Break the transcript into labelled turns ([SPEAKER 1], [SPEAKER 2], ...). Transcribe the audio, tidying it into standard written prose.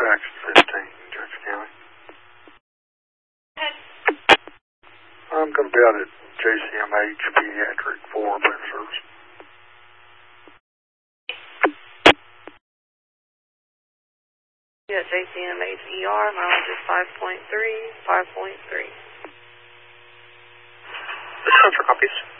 [SPEAKER 1] Action 15, Jackson County. I'm going to be out at JCMH Pediatric for print service.
[SPEAKER 2] Yeah, JCMH ER, mileage is 5.3, 5.3.
[SPEAKER 1] This comes for copies.